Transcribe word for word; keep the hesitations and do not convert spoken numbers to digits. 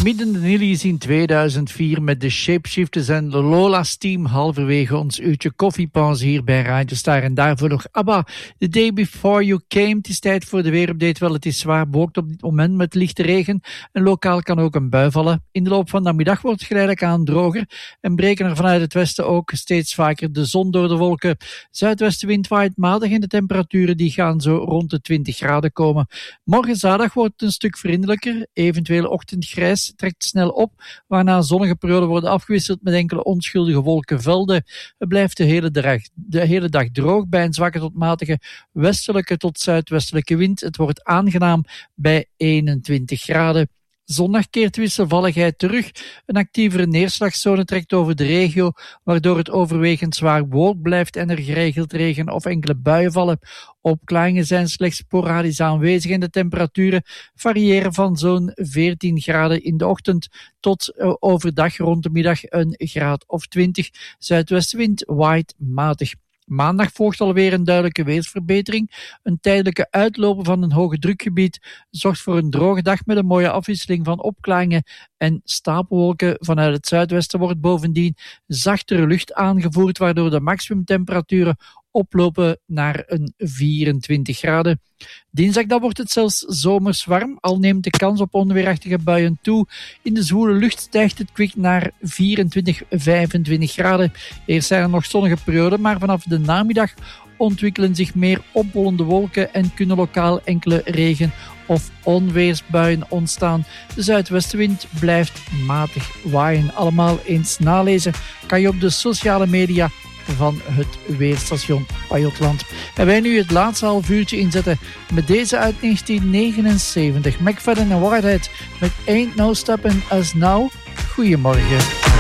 Midden de Nillies in tweeduizend vier met de Shapeshifters en de Lola's Team. Halverwege ons uurtje koffiepauze hier bij Radio Star. En daarvoor nog ABBA, The Day Before You Came. Het is tijd voor de weerupdate. Wel, het is zwaar bewolkt op dit moment met lichte regen. En lokaal kan ook een bui vallen. In de loop van de middag wordt het geleidelijk aan droger. En breken er vanuit het westen ook steeds vaker de zon door de wolken. Zuidwestenwind waait matig en de temperaturen die gaan zo rond de twintig graden komen. Morgen zaterdag wordt het een stuk vriendelijker. Eventueel ochtendgrijs trekt snel op, waarna zonnige perioden worden afgewisseld met enkele onschuldige wolkenvelden. Het blijft de hele dag, de hele dag droog bij een zwakke tot matige westelijke tot zuidwestelijke wind. Het wordt aangenaam bij eenentwintig graden. Zondag keert de wisselvalligheid terug. Een actievere neerslagzone trekt over de regio, waardoor het overwegend zwaar bewolkt blijft en er geregeld regen of enkele buien vallen. Opklaringen zijn slechts sporadisch aanwezig en de temperaturen variëren van zo'n veertien graden in de ochtend tot overdag rond de middag een graad of twintig. Zuidwestenwind waait matig. Maandag volgt alweer een duidelijke weersverbetering. Een tijdelijke uitloper van een hoge drukgebied zorgt voor een droge dag met een mooie afwisseling van opklaringen en stapelwolken. Vanuit het zuidwesten wordt bovendien zachtere lucht aangevoerd, waardoor de maximumtemperaturen oplopen naar een vierentwintig graden. Dinsdag dan wordt het zelfs zomers warm, al neemt de kans op onweerachtige buien toe. In de zwoele lucht stijgt het kwik naar vierentwintig, vijfentwintig graden. Eerst zijn er nog zonnige perioden, maar vanaf de namiddag ontwikkelen zich meer opbollende wolken en kunnen lokaal enkele regen- of onweersbuien ontstaan. De zuidwestenwind blijft matig waaien. Allemaal eens nalezen kan je op de sociale media van het weerstation Pajotland. En wij nu het laatste half uurtje inzetten met deze uit negentien negenenzeventig. McFadden en Whitehead met Ain't No Stopping Us Now. Goedemorgen.